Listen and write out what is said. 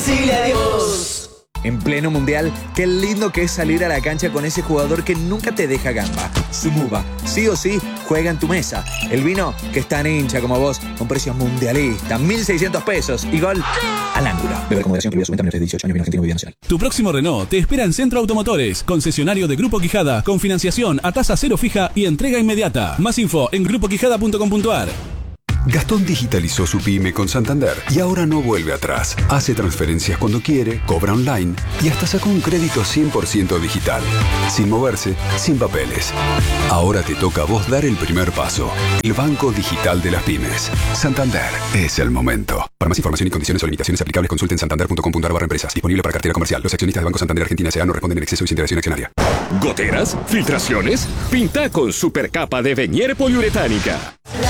Decile adiós. En pleno mundial, qué lindo que es salir a la cancha con ese jugador que nunca te deja gamba. Sumuba, sí o sí, juega en tu mesa. El vino que es tan hincha como vos, con precios mundialistas, 1.600 pesos y gol al ángulo. Beber con moderación, prohibida su venta menores de 18 años, vino argentino, bebida nacional. Tu próximo Renault te espera en Centro Automotores, concesionario de Grupo Quijada, con financiación a tasa cero fija y entrega inmediata. Más info en grupoquijada.com.ar. Gastón digitalizó su pyme con Santander y ahora no vuelve atrás. Hace transferencias cuando quiere, cobra online y hasta sacó un crédito 100% digital. Sin moverse, sin papeles. Ahora te toca a vos dar el primer paso. El Banco Digital de las Pymes. Santander. Es el momento. Para más información y condiciones o limitaciones aplicables, consulten santander.com.ar/empresas. Disponible para cartera comercial. Los accionistas de Banco Santander Argentina S.A. no responden en exceso y sin integración accionaria. ¿Goteras? ¿Filtraciones? Pinta con supercapa de Venier poliuretánica.